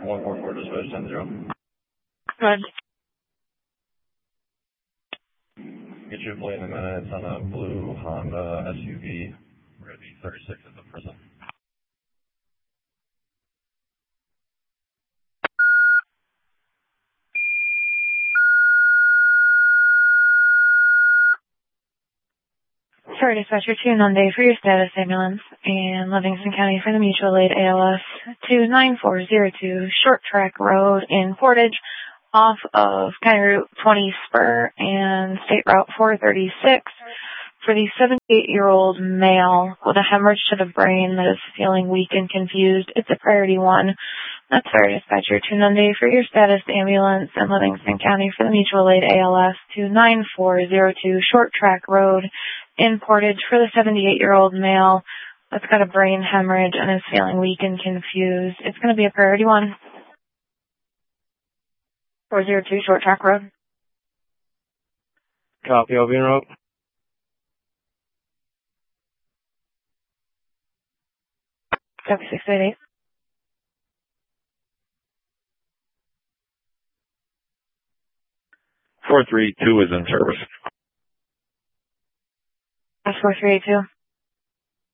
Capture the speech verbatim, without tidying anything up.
one four four dispatch ten zero. Good. Get you a plate in a minute. It's on a blue Honda S U V. We're going to be thirty-six at the prison. Sorry, dispatcher two Monday for your status ambulance in Livingston County for the mutual aid A L S two nine four zero two Short Track Road in Portage off of County Route twenty Spur and State Route four thirty-six for the seventy-eight-year-old male with a hemorrhage to the brain that is feeling weak and confused. It's a priority one. That's sorry, dispatcher two Monday for your status ambulance in Livingston County for the mutual aid A L S two nine four zero two Short Track Road in Portage for the seventy-eight-year-old male that's got a brain hemorrhage and is feeling weak and confused. It's going to be a priority one. four zero two Short Track Road. Copy, I'll be en route. Copy six eight eight. four three two is in service. That's four three eight two.